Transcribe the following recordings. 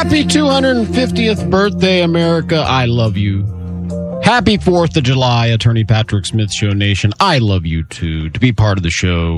Happy 250th birthday, America. I love you. Happy 4th of July, Attorney Patrick Smith Show Nation. I love you, too. To be part of the show,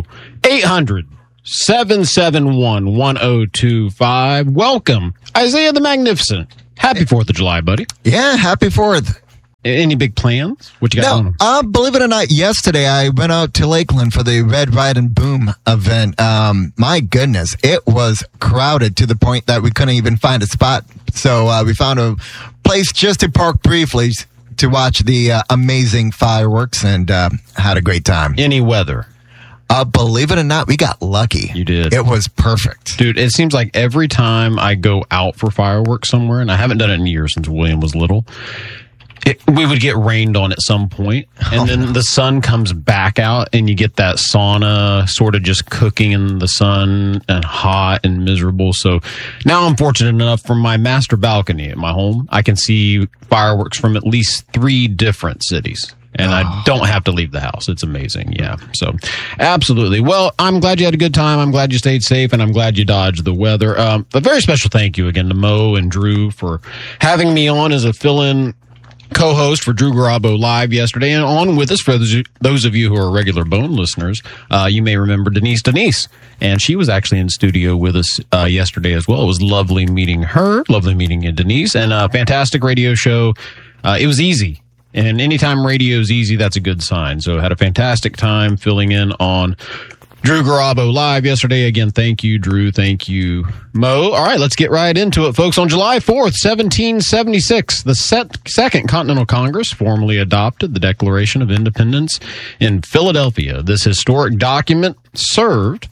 800-771-1025. Welcome, Isaiah the Magnificent. Happy 4th of July, buddy. Yeah, happy 4th. Any big plans? What you got on? Believe it or not, yesterday I went out to Lakeland for the Red, Ride, and Boom event. My goodness, it was crowded to the point that we couldn't even find a spot. So we found a place just to park briefly to watch the amazing fireworks and had a great time. Any weather? Believe it or not, we got lucky. You did. It was perfect. Dude, it seems like every time I go out for fireworks somewhere, and I haven't done it in years since William was little, we would get rained on at some point, and then the sun comes back out, and you get that sauna sort of just cooking in the sun and hot and miserable. So now I'm fortunate enough from my master balcony at my home, I can see fireworks from at least 3 different cities. And I don't have to leave the house. It's amazing. Yeah. So, absolutely. Well, I'm glad you had a good time. I'm glad you stayed safe, and I'm glad you dodged the weather. A very special thank you again to Mo and Drew for having me on as a fill-in co-host for Drew Garabo Live yesterday, and on with us for those of you who are regular Bone listeners. You may remember Denise, and she was actually in studio with us yesterday as well. It was lovely meeting her, lovely meeting Denise, and a fantastic radio show. It was easy. And anytime radio is easy, that's a good sign. So had a fantastic time filling in on Drew Garabo Live yesterday. Again, thank you, Drew. Thank you, Mo. All right, let's get right into it, folks. On July 4th, 1776, the Second Continental Congress formally adopted the Declaration of Independence in Philadelphia. This historic document severed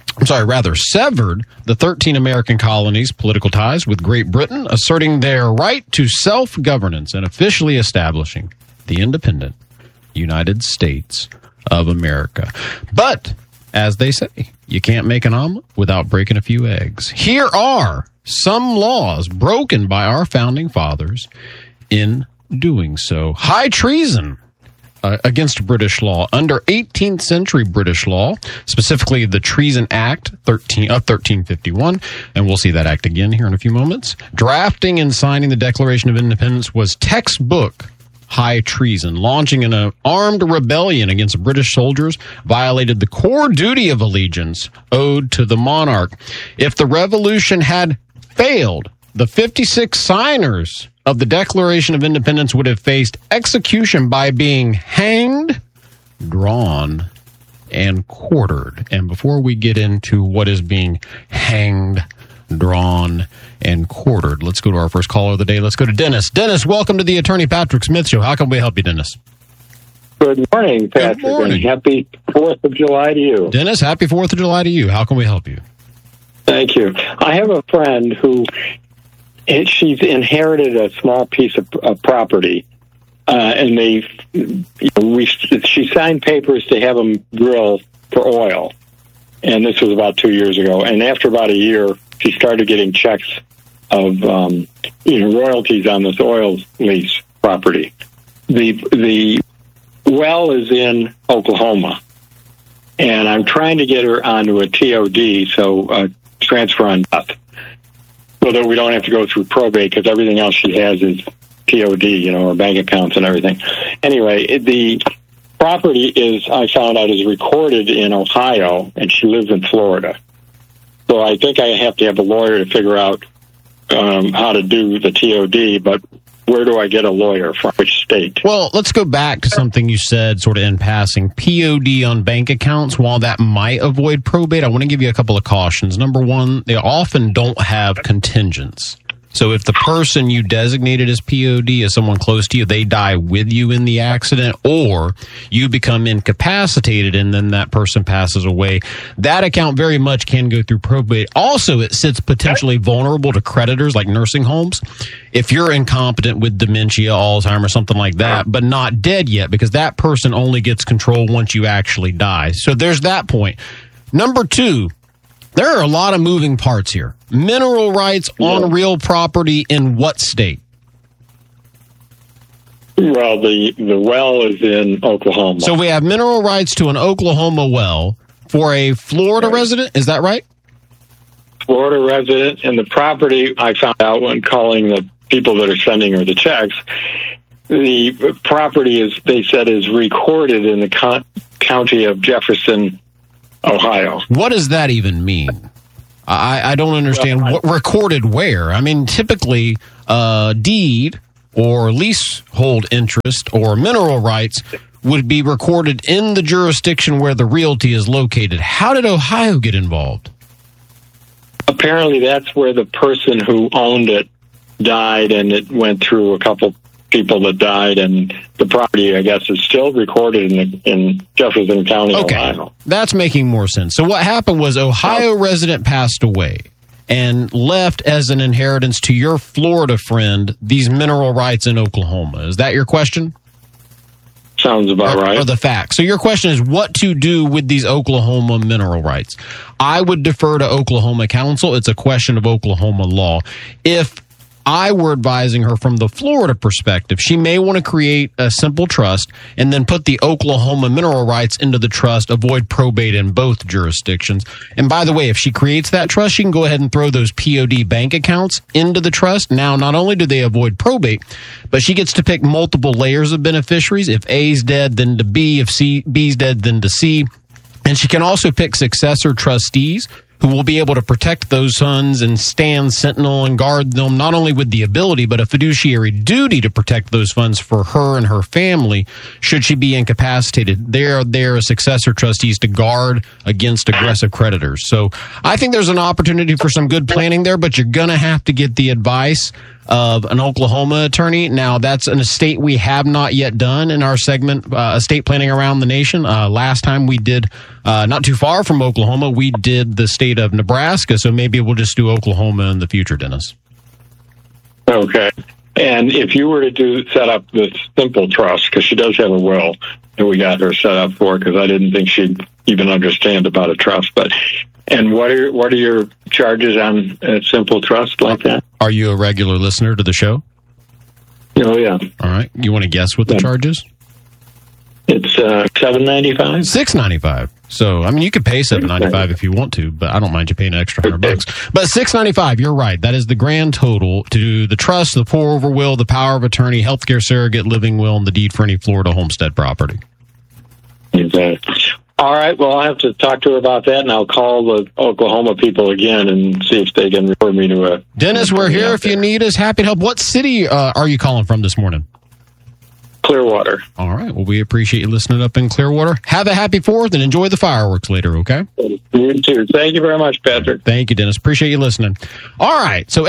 the 13 American colonies' political ties with Great Britain, asserting their right to self-governance and officially establishing the independent United States of America. But, as they say, you can't make an omelet without breaking a few eggs. Here are some laws broken by our founding fathers in doing so. High treason against British law. Under 18th century British law, specifically the Treason Act of 1351, and we'll see that act again here in a few moments. Drafting and signing the Declaration of Independence was textbook high treason. Launching an armed rebellion against British soldiers violated the core duty of allegiance owed to the monarch. If the revolution had failed, the 56 signers of the Declaration of Independence would have faced execution by being hanged, drawn, and quartered. And before we get into what is being hanged, drawn, and quartered, let's go to our first caller of the day. Let's go to Dennis. Dennis, welcome to the Attorney Patrick Smith Show. How can we help you, Dennis? Good morning, Patrick. Good morning. And happy 4th of July to you. Dennis, happy 4th of July to you. How can we help you? Thank you. I have a friend who she's inherited a small piece of property, and she signed papers to have them drill for oil, and this was about 2 years ago. And after about a year, she started getting checks of royalties on this oil lease property. The well is in Oklahoma, and I'm trying to get her onto a TOD, so transfer on death, so that we don't have to go through probate, because everything else she has is TOD, her bank accounts and everything. Anyway, the property I found out, is recorded in Ohio, and she lives in Florida. So I think I have to have a lawyer to figure out how to do the TOD, but where do I get a lawyer from which state? Well, let's go back to something you said sort of in passing. POD on bank accounts, while that might avoid probate, I want to give you a couple of cautions. Number one, they often don't have contingents. So if the person you designated as POD is someone close to you, they die with you in the accident, or you become incapacitated and then that person passes away, that account very much can go through probate. Also, it sits potentially vulnerable to creditors like nursing homes if you're incompetent with dementia, Alzheimer's, something like that, but not dead yet, because that person only gets control once you actually die. So there's that point. Number two, there are a lot of moving parts here. Mineral rights on real property in what state? Well, the well is in Oklahoma. So we have mineral rights to an Oklahoma well for a Florida resident. Is that right? Florida resident, and the property, I found out when calling the people that are sending her the checks, the property is, they said, is recorded in the county of Jefferson, Ohio. What does that even mean? I don't understand. What recorded where? I mean, typically, deed or leasehold interest or mineral rights would be recorded in the jurisdiction where the realty is located. How did Ohio get involved? Apparently, that's where the person who owned it died, and it went through a couple people that died, and the property, I guess, is still recorded in Jefferson County, Ohio. That's making more sense. So what happened was Ohio resident passed away and left as an inheritance to your Florida friend these mineral rights in Oklahoma. Is that your question? Sounds about right. Or the facts. So your question is what to do with these Oklahoma mineral rights. I would defer to Oklahoma counsel. It's a question of Oklahoma law. If I were advising her from the Florida perspective, she may want to create a simple trust and then put the Oklahoma mineral rights into the trust, avoid probate in both jurisdictions. And by the way, if she creates that trust, she can go ahead and throw those POD bank accounts into the trust. Now, not only do they avoid probate, but she gets to pick multiple layers of beneficiaries. If A's dead, then to B. If B's dead, then to C. And she can also pick successor trustees who will be able to protect those funds and stand sentinel and guard them, not only with the ability, but a fiduciary duty to protect those funds for her and her family should she be incapacitated. They're there as successor trustees to guard against aggressive creditors. So I think there's an opportunity for some good planning there, but you're going to have to get the advice of an Oklahoma attorney. Now, that's an estate we have not yet done in our segment, estate planning around the nation. Last time we did, not too far from Oklahoma, we did the state of Nebraska, so maybe we'll just do Oklahoma in the future, Dennis. Okay. And if you were to set up this simple trust, because she does have a will that we got her set up for, because I didn't think she'd even understand about a trust, but and what are your charges on a simple trust like that? Are you a regular listener to the show? Oh, yeah. All right. You want to guess what the charge is? It's $7.95. $6.95. So, I mean, you could pay $7.95 if you want to, but I don't mind you paying an extra $100. But $6.95, you're right. That is the grand total to do the trust, the pour-over will, the power of attorney, healthcare surrogate, living will, and the deed for any Florida homestead property. Exactly. All right. Well, I'll have to talk to her about that, and I'll call the Oklahoma people again and see if they can refer me to a... Dennis, we're here if you need us. Happy to help. What city are you calling from this morning? Clearwater. All right. Well, we appreciate you listening up in Clearwater. Have a happy 4th and enjoy the fireworks later, okay? You too. Thank you very much, Patrick. Thank you, Dennis. Appreciate you listening. All right. So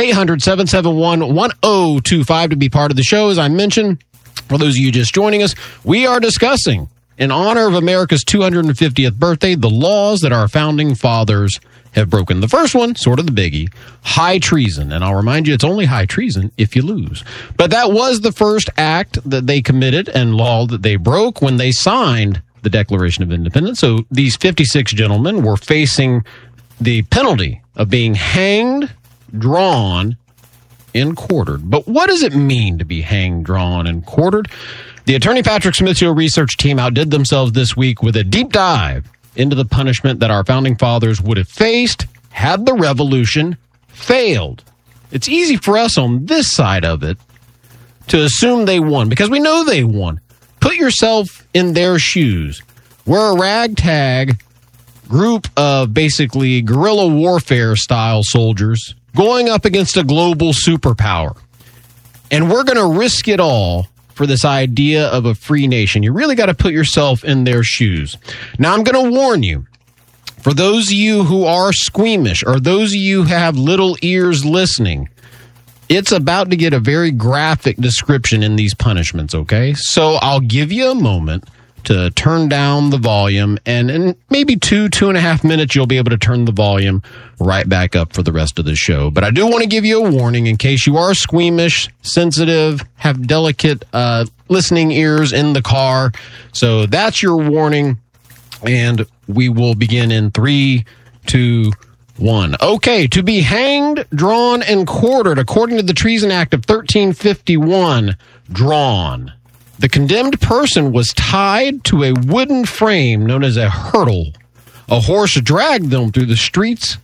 800-771-1025 to be part of the show. As I mentioned, for those of you just joining us, we are discussing, in honor of America's 250th birthday, the laws that our founding fathers have broken. The first one, sort of the biggie, high treason. And I'll remind you, it's only high treason if you lose. But that was the first act that they committed and law that they broke when they signed the Declaration of Independence. So these 56 gentlemen were facing the penalty of being hanged, drawn, and quartered. But what does it mean to be hanged, drawn, and quartered? The Attorney Patrick Smith Show research team outdid themselves this week with a deep dive into the punishment that our founding fathers would have faced had the revolution failed. It's easy for us on this side of it to assume they won because we know they won. Put yourself in their shoes. We're a ragtag group of basically guerrilla warfare style soldiers going up against a global superpower. And we're going to risk it all for this idea of a free nation. You really got to put yourself in their shoes. Now, I'm going to warn you, for those of you who are squeamish or those of you who have little ears listening, it's about to get a very graphic description in these punishments, okay? So I'll give you a moment to turn down the volume, and in maybe 2.5 minutes, you'll be able to turn the volume right back up for the rest of the show. But I do want to give you a warning in case you are squeamish, sensitive, have delicate listening ears in the car. So that's your warning, and we will begin in 3, 2, 1. Okay, to be hanged, drawn, and quartered, according to the Treason Act of 1351, drawn. The condemned person was tied to a wooden frame known as a hurdle. A horse dragged them through the streets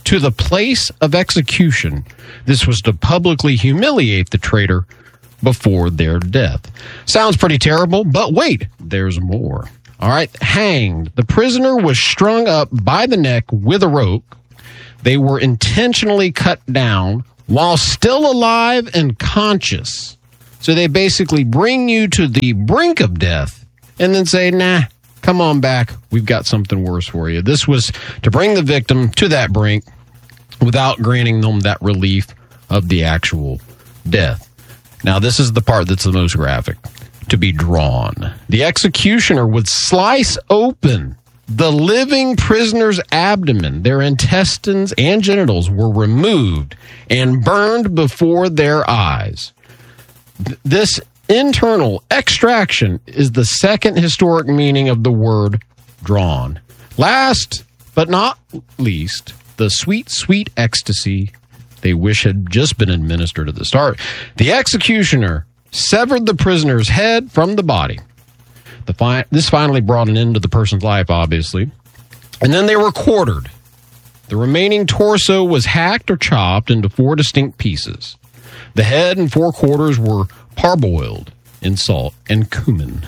to the place of execution. This was to publicly humiliate the traitor before their death. Sounds pretty terrible, but wait, there's more. All right, hanged. The prisoner was strung up by the neck with a rope. They were intentionally cut down while still alive and conscious. So they basically bring you to the brink of death and then say, nah, come on back. We've got something worse for you. This was to bring the victim to that brink without granting them that relief of the actual death. Now, this is the part that's the most graphic. To be drawn. The executioner would slice open the living prisoner's abdomen. Their intestines and genitals were removed and burned before their eyes. This internal extraction is the second historic meaning of the word drawn. Last but not least, the sweet, sweet ecstasy they wish had just been administered at the start. The executioner severed the prisoner's head from the body. This finally brought an end to the person's life, obviously. And then they were quartered. The remaining torso was hacked or chopped into 4 distinct pieces. The head and 4 quarters were parboiled in salt and cumin,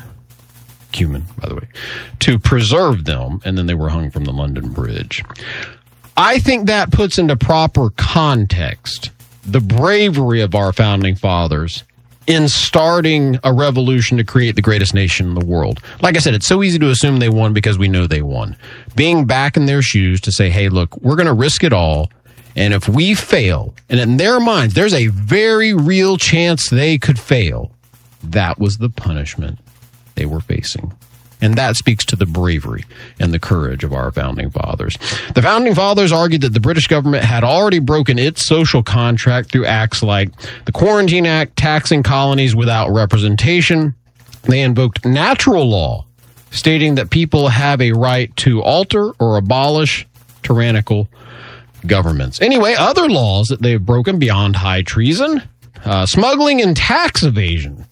by the way, to preserve them, and then they were hung from the London Bridge. I think that puts into proper context the bravery of our founding fathers in starting a revolution to create the greatest nation in the world. Like I said, it's so easy to assume they won because we know they won. Being back in their shoes to say, hey, look, we're going to risk it all. And if we fail, and in their minds, there's a very real chance they could fail, that was the punishment they were facing. And that speaks to the bravery and the courage of our founding fathers. The founding fathers argued that the British government had already broken its social contract through acts like the Quarantine Act, taxing colonies without representation. They invoked natural law, stating that people have a right to alter or abolish tyrannical governments. Anyway, other laws that they've broken beyond high treason, smuggling and tax evasion.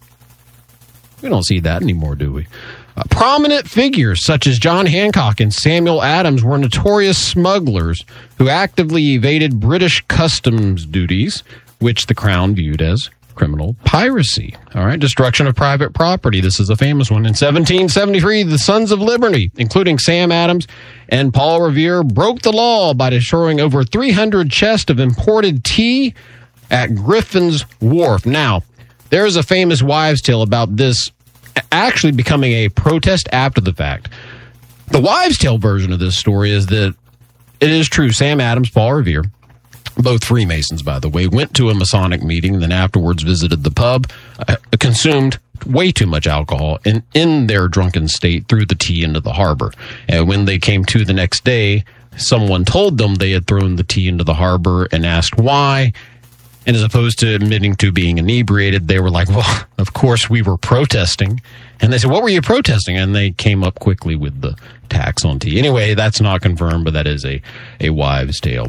We don't see that anymore, do we? Prominent figures such as John Hancock and Samuel Adams were notorious smugglers who actively evaded British customs duties, which the Crown viewed as criminal piracy. All right, destruction of private property. This is a famous one. In 1773, the Sons of Liberty, including Sam Adams and Paul Revere, broke the law by destroying over 300 chests of imported tea at Griffin's Wharf. Now, there is a famous wives' tale about this actually becoming a protest after the fact. The wives' tale version of this story is that it is true. Sam Adams, Paul Revere, both Freemasons, by the way, went to a Masonic meeting, then afterwards visited the pub, consumed way too much alcohol, and in their drunken state threw the tea into the harbor. And when they came to the next day, someone told them they had thrown the tea into the harbor and asked why. And as opposed to admitting to being inebriated, they were like, well, of course we were protesting. And they said, what were you protesting? And they came up quickly with the tax on tea. Anyway, that's not confirmed, but that is a wives' tale.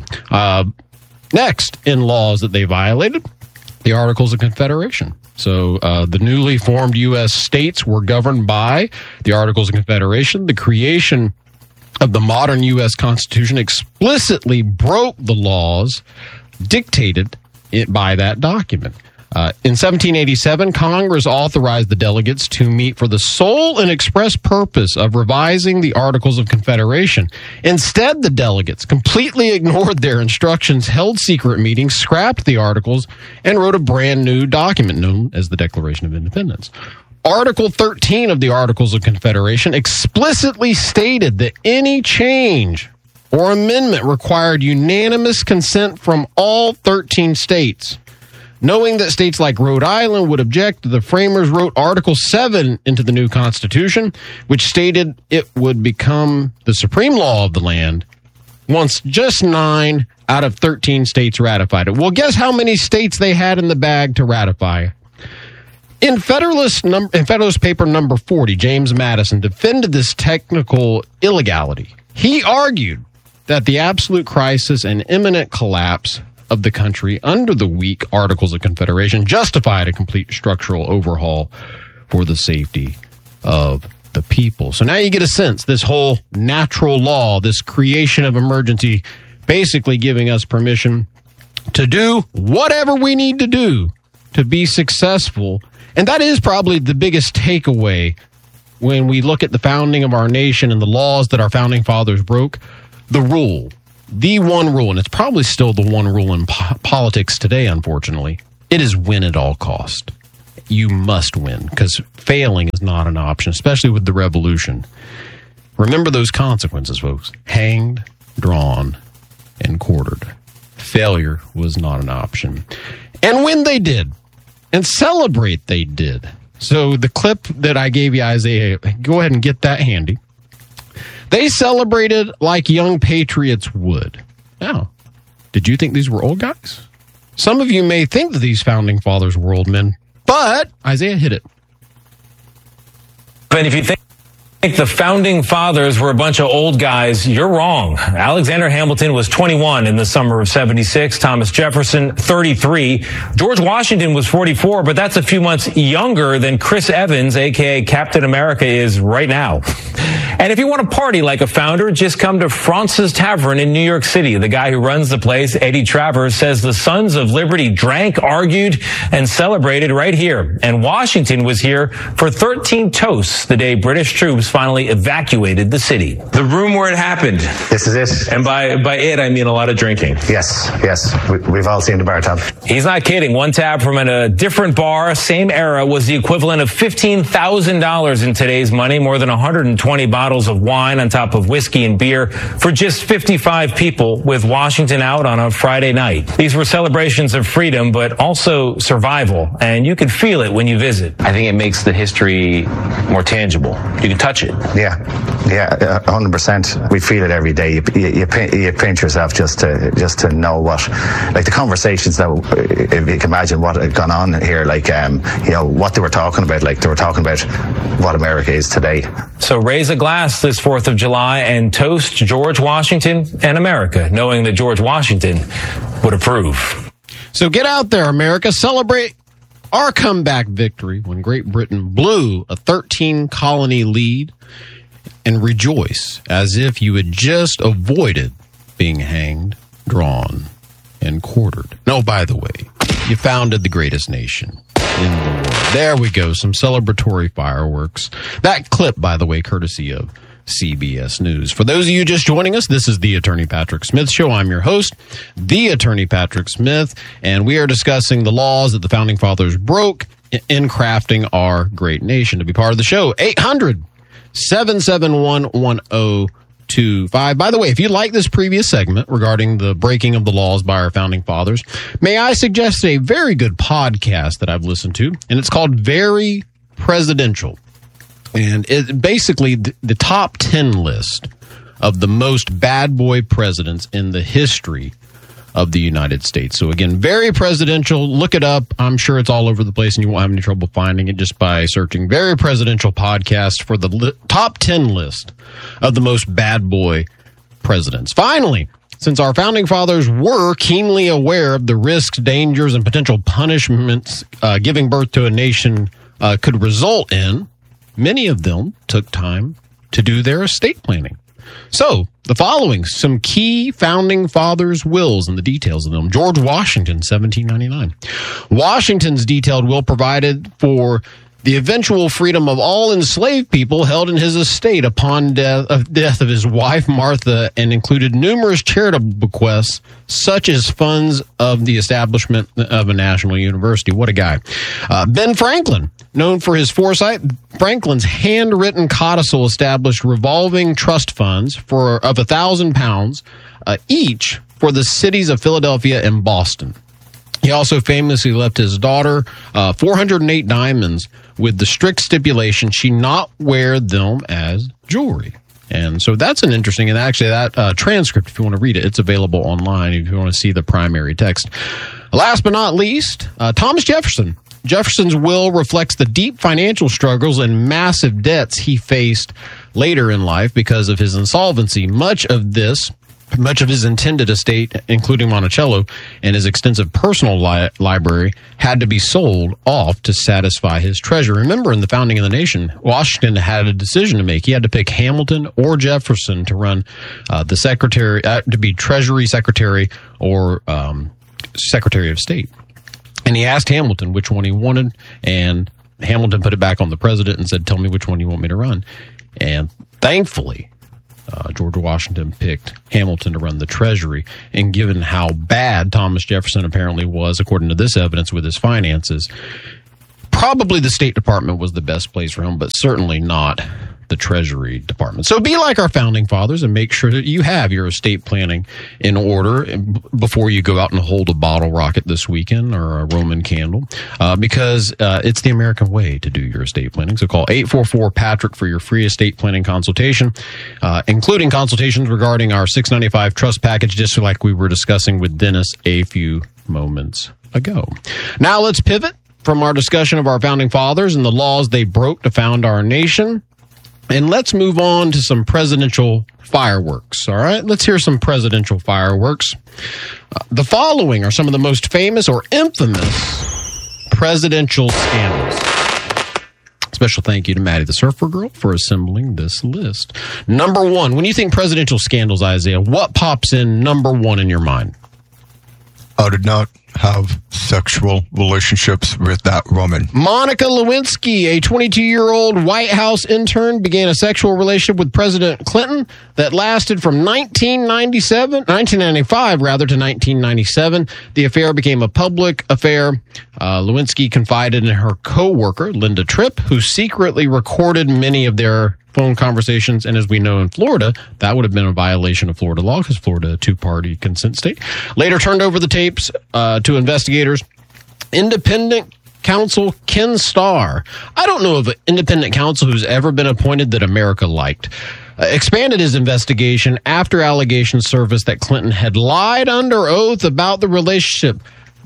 Next, in laws that they violated, the Articles of Confederation. So the newly formed U.S. states were governed by the Articles of Confederation. The creation of the modern U.S. Constitution explicitly broke the laws dictated by that document. In 1787, Congress authorized the delegates to meet for the sole and express purpose of revising the Articles of Confederation. Instead, the delegates completely ignored their instructions, held secret meetings, scrapped the articles, and wrote a brand new document known as the Declaration of Independence. Article 13 of the Articles of Confederation explicitly stated that any change or amendment required unanimous consent from all 13 states. Knowing that states like Rhode Island would object, the framers wrote Article 7 into the new Constitution, which stated it would become the supreme law of the land once just 9 out of 13 states ratified it. Well, guess how many states they had in the bag to ratify? In Federalist Paper number 40, James Madison defended this technical illegality. He argued that the absolute crisis and imminent collapse of the country under the weak Articles of Confederation justified a complete structural overhaul for the safety of the people. So now you get a sense, this whole natural law, this creation of emergency basically giving us permission to do whatever we need to do to be successful. And that is probably the biggest takeaway when we look at the founding of our nation and the laws that our founding fathers broke. The rule, the one rule, and it's probably still the one rule in politics today, unfortunately, it is win at all cost. You must win, because failing is not an option, especially with the revolution. Remember those consequences, folks. Hanged, drawn, and quartered. Failure was not an option. And when they did, and celebrate they did. So the clip that I gave you, Isaiah, go ahead and get that handy. They celebrated like young patriots would. Now, did you think these were old guys? Some of you may think that these founding fathers were old men, but Isaiah hit it. But if you think the founding fathers were a bunch of old guys, you're wrong. Alexander Hamilton was 21 in the summer of 76. Thomas Jefferson, 33. George Washington was 44, but that's a few months younger than Chris Evans, a.k.a. Captain America, is right now. And if you want to party like a founder, just come to France's Tavern in New York City. The guy who runs the place, Eddie Travers, says the Sons of Liberty drank, argued, and celebrated right here. And Washington was here for 13 toasts the day British troops finally evacuated the city. The room where it happened. This is it. And by it, I mean a lot of drinking. Yes. We've all seen the bar tab. He's not kidding. One tab from a different bar, same era, was the equivalent of $15,000 in today's money, more than 120 bottles of wine on top of whiskey and beer for just 55 people, with Washington out on a Friday night. These were celebrations of freedom, but also survival, and you can feel it when you visit. I think it makes the history more tangible. You can touch it. Yeah, 100%. We feel it every day. You pinch yourself just to know what, like the conversations that, if you can imagine what had gone on here, like, what they were talking about. Like, they were talking about what America is today. So raise a glass this 4th of July and toast George Washington and America, knowing that George Washington would approve. So get out there, America. Celebrate our comeback victory when Great Britain blew a 13-colony lead, and rejoice as if you had just avoided being hanged, drawn, and quartered. No, by the way, you founded the greatest nation in the world. There we go, some celebratory fireworks. That clip, by the way, courtesy of CBS News. For those of you just joining us, this is the Attorney Patrick Smith Show. I'm your host, the Attorney Patrick Smith, and we are discussing the laws that the Founding Fathers broke in crafting our great nation. To be part of the show, 800-771-1025. By the way, if you like this previous segment regarding the breaking of the laws by our Founding Fathers, may I suggest a very good podcast that I've listened to, and it's called Very Presidential. And it's basically the top 10 list of the most bad boy presidents in the history of the United States. So again, Very Presidential. Look it up. I'm sure it's all over the place and you won't have any trouble finding it just by searching Very Presidential Podcast for the top 10 list of the most bad boy presidents. Finally, since our Founding Fathers were keenly aware of the risks, dangers, and potential punishments giving birth to a nation could result in, many of them took time to do their estate planning. So, the following, some key Founding Fathers' wills and the details of them. George Washington, 1799. Washington's detailed will provided for the eventual freedom of all enslaved people held in his estate upon death of his wife, Martha, and included numerous charitable bequests, such as funds of the establishment of a national university. What a guy. Ben Franklin, known for his foresight, Franklin's handwritten codicil established revolving trust funds of £1,000 each for the cities of Philadelphia and Boston. He also famously left his daughter 408 diamonds with the strict stipulation she not wear them as jewelry. And so that's an interesting, and actually that transcript, if you want to read it, it's available online if you want to see the primary text. Last but not least, Thomas Jefferson. Jefferson's will reflects the deep financial struggles and massive debts he faced later in life because of his insolvency. Much of this Much of his intended estate, including Monticello and his extensive personal library, had to be sold off to satisfy his treasure. Remember, in the founding of the nation, Washington had a decision to make. He had to pick Hamilton or Jefferson to run the secretary, to be Treasury Secretary or Secretary of State. And he asked Hamilton which one he wanted, and Hamilton put it back on the president and said, "Tell me which one you want me to run." And thankfully, George Washington picked Hamilton to run the Treasury, and given how bad Thomas Jefferson apparently was, according to this evidence, with his finances, probably the State Department was the best place for him, but certainly not the Treasury Department. So be like our founding fathers and make sure that you have your estate planning in order before you go out and hold a bottle rocket this weekend or a Roman candle, because it's the American way to do your estate planning. So call 844-PATRICK for your free estate planning consultation, including consultations regarding our $695 trust package, just like we were discussing with Dennis a few moments ago. Now let's pivot from our discussion of our founding fathers and the laws they broke to found our nation, and let's move on to some presidential fireworks. All right, let's hear some presidential fireworks. The following are some of the most famous or infamous presidential scandals. Special thank you to Maddie the Surfer Girl for assembling this list. Number one, when you think presidential scandals, Isaiah, what pops in number one in your mind? I did not have sexual relationships with that woman. Monica Lewinsky, a 22-year-old White House intern, began a sexual relationship with President Clinton that lasted from 1995 to 1997. The affair became a public affair. Lewinsky confided in her co-worker, Linda Tripp, who secretly recorded many of their phone conversations, and as we know in Florida, that would have been a violation of Florida law because Florida, a two-party consent state. Later turned over the tapes to investigators. Independent counsel Ken Starr, I don't know of an independent counsel who's ever been appointed that America liked, expanded his investigation after allegations surfaced that Clinton had lied under oath about the relationship.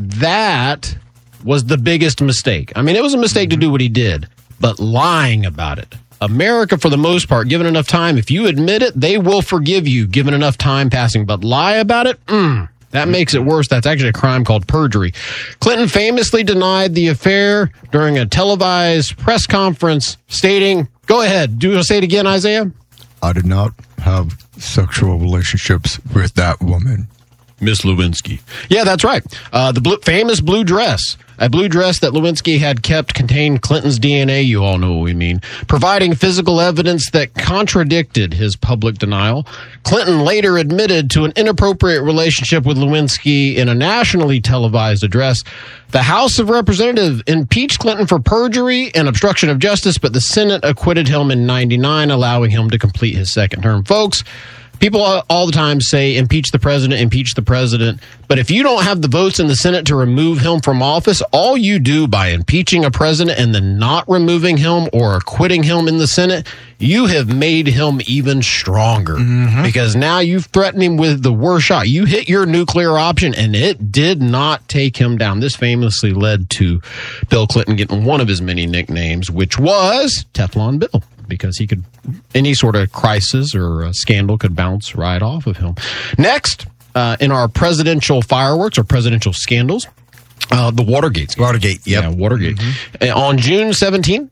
That was the biggest mistake. I mean, it was a mistake to do what he did, but lying about it. America, for the most part, given enough time, if you admit it, they will forgive you, given enough time passing. But lie about it, that makes it worse. That's actually a crime called perjury. Clinton famously denied the affair during a televised press conference, stating, go ahead, do you want to say it again, Isaiah? I did not have sexual relationships with that woman. Miss Lewinsky. Yeah, that's right. The famous blue dress. A blue dress that Lewinsky had kept contained Clinton's DNA, you all know what we mean, providing physical evidence that contradicted his public denial. Clinton later admitted to an inappropriate relationship with Lewinsky in a nationally televised address. The House of Representatives impeached Clinton for perjury and obstruction of justice, but the Senate acquitted him in 1999, allowing him to complete his second term. Folks, people all the time say, impeach the president. But if you don't have the votes in the Senate to remove him from office, all you do by impeaching a president and then not removing him or acquitting him in the Senate, you have made him even stronger. Because now you've threatened him with the worst shot. You hit your nuclear option, and it did not take him down. This famously led to Bill Clinton getting one of his many nicknames, which was Teflon Bill, because he could, any sort of crisis or scandal could bounce right off of him. Next, in our presidential fireworks or presidential scandals, the Watergate scandal. Watergate, yep. Yeah, Watergate. On June 17th,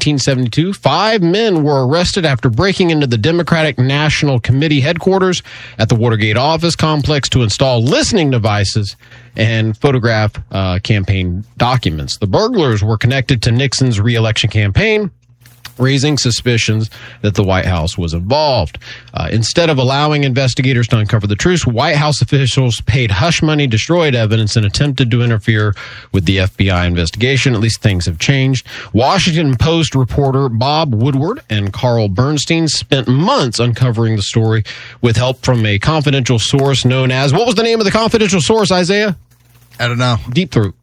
1972, 5 men were arrested after breaking into the Democratic National Committee headquarters at the Watergate office complex to install listening devices and photograph campaign documents. The burglars were connected to Nixon's re-election campaign, raising suspicions that the White House was involved. Instead of allowing investigators to uncover the truth, White House officials paid hush money, destroyed evidence, and attempted to interfere with the FBI investigation. At least things have changed. Washington Post reporter Bob Woodward and Carl Bernstein spent months uncovering the story with help from a confidential source known as, what was the name of the confidential source, Isaiah? I don't know. Deep Throat.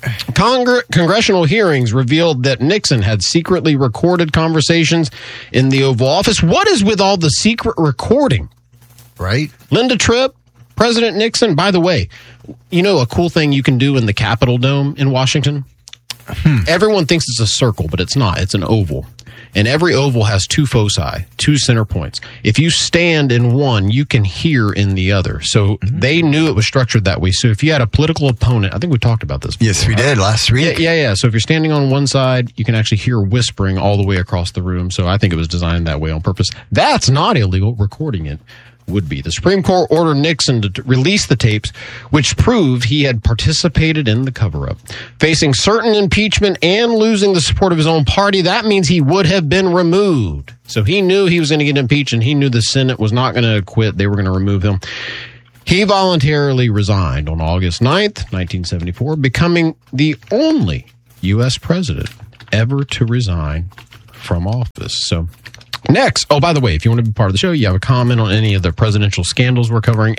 Congressional hearings revealed that Nixon had secretly recorded conversations in the Oval Office. What is with all the secret recording? Right? Linda Tripp, President Nixon. By the way, you know a cool thing you can do in the Capitol Dome in Washington? Everyone thinks it's a circle, but it's not. It's an oval. And every oval has two foci, two center points. If you stand in one, you can hear in the other. So they knew it was structured that way. So if you had a political opponent, I think we talked about this before. Yes, we did last week. Yeah. So if you're standing on one side, you can actually hear whispering all the way across the room. So I think it was designed that way on purpose. That's not illegal. Recording it would be. The Supreme Court ordered Nixon to release the tapes, which proved he had participated in the cover-up. Facing certain impeachment and losing the support of his own party, that means he would have been removed. So he knew he was going to get impeached, and he knew the Senate was not going to quit. They were going to remove him. He voluntarily resigned on August 9th, 1974, becoming the only U.S. president ever to resign from office. So next, oh, by the way, if you want to be part of the show, you have a comment on any of the presidential scandals we're covering,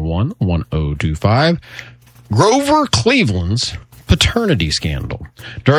800-771-1025. Grover Cleveland's paternity scandal. During